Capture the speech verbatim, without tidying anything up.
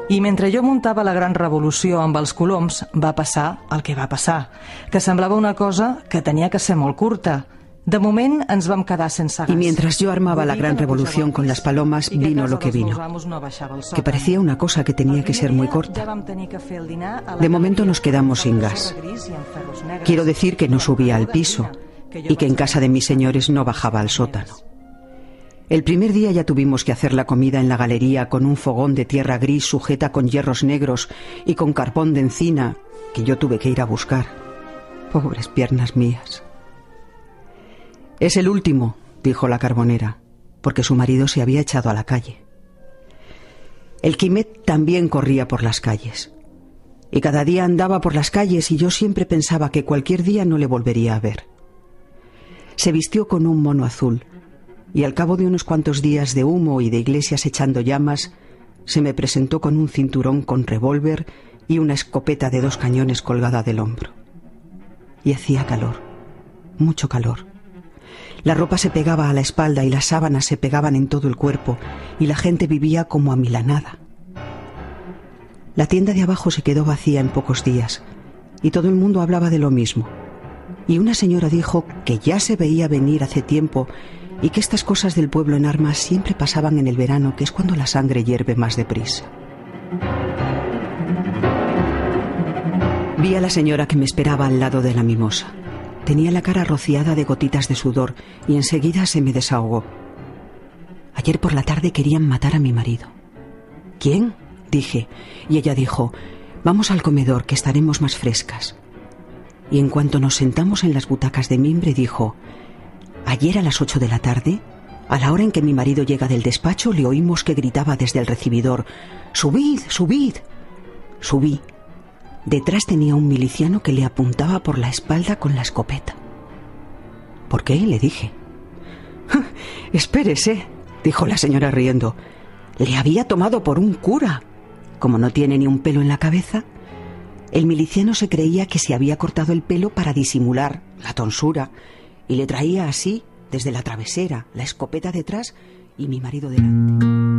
I mentre jo muntava la gran revolució amb els coloms, va passar el que va passar, que semblava una cosa que tenia que ser molt curta. De moment ens vam quedar sense gas. Y mientras yo armaba la gran revolución con las palomas, vino lo que vino, que parecía una cosa que tenía que ser muy corta. De momento nos quedamos sin gas. Quiero decir que no subía al piso y que en casa de mis señores no bajaba al sótano. El primer día ya tuvimos que hacer la comida en la galería con un fogón de tierra gris sujeta con hierros negros y con carbón de encina que yo tuve que ir a buscar. Pobres piernas mías. Es el último, dijo la carbonera, porque su marido se había echado a la calle. El Quimet también corría por las calles. Y cada día andaba por las calles y yo siempre pensaba que cualquier día no le volvería a ver. Se vistió con un mono azul y al cabo de unos cuantos días de humo y de iglesias echando llamas, se me presentó con un cinturón con revólver y una escopeta de dos cañones colgada del hombro. Y hacía calor, mucho calor. La ropa se pegaba a la espalda y las sábanas se pegaban en todo el cuerpo y la gente vivía como amilanada. La tienda de abajo se quedó vacía en pocos días y todo el mundo hablaba de lo mismo. Y una señora dijo que ya se veía venir hace tiempo y que estas cosas del pueblo en armas siempre pasaban en el verano, que es cuando la sangre hierve más deprisa. Vi a la señora que me esperaba al lado de la mimosa. Tenía la cara rociada de gotitas de sudor y enseguida se me desahogó. Ayer por la tarde querían matar a mi marido. ¿Quién?, dije, y ella dijo: vamos al comedor, que estaremos más frescas. Y en cuanto nos sentamos en las butacas de mimbre, dijo: ayer a las ocho de la tarde, a la hora en que mi marido llega del despacho, le oímos que gritaba desde el recibidor: ¡subid, subid! Subí. Detrás tenía un miliciano que le apuntaba por la espalda con la escopeta. ¿Por qué?, le dije. Espérese, dijo la señora riendo. Le había tomado por un cura. Como no tiene ni un pelo en la cabeza, el miliciano se creía que se había cortado el pelo para disimular la tonsura y le traía así, desde la travesera, la escopeta detrás y mi marido delante.